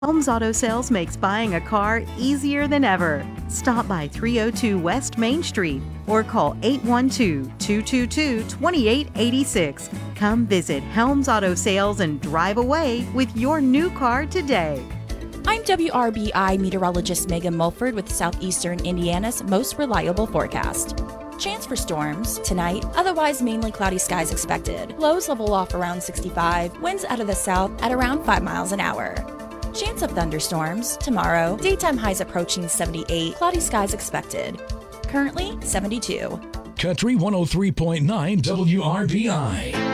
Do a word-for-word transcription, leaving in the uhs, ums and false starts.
Helms Auto Sales makes buying a car easier than ever. Stop by three oh two West Main Street or call eight one two, two two two, two eight eight six. Come visit Helms Auto Sales and drive away with your new car today. I'm W R B I meteorologist Megan Mulford with Southeastern Indiana's most reliable forecast. Chance for storms tonight, otherwise mainly cloudy skies expected. Lows level off around sixty-five, winds out of the south at around five miles an hour. Chance of thunderstorms tomorrow, daytime highs approaching seventy-eight, cloudy skies expected. Currently seventy-two. Country one oh three point nine W R B I.